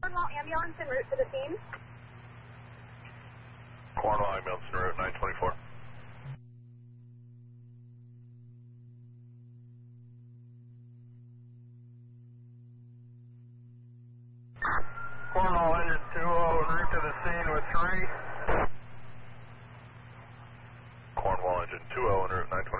Cornwall ambulance en route to the scene. Cornwall ambulance en route 924. Cornwall engine 20 en route to the scene with 3. Cornwall engine 20 en route 924.